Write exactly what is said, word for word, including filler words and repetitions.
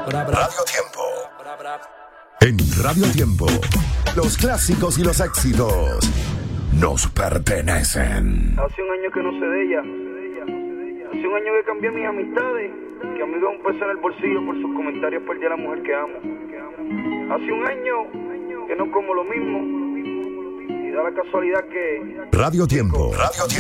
Radio Tiempo. En Radio Tiempo, los clásicos y los éxitos nos pertenecen. Hace un año que no sé de ella. Hace un año que cambié mis amistades. Que amigo un peso en el bolsillo por sus comentarios perdí a la mujer que amo. Hace un año que no como lo mismo. Y da la casualidad que... Radio Tiempo. Radio Tiempo.